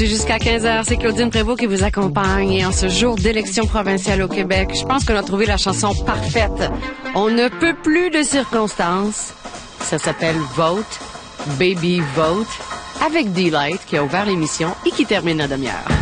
Jusqu'à 15h, c'est Claudine Prévost qui vous accompagne. Et en ce jour d'élection provinciale au Québec, je pense qu'on a trouvé la chanson parfaite. On ne peut plus de circonstances. Ça s'appelle Vote, Baby Vote, avec D-Light qui a ouvert l'émission et qui termine la demi-heure.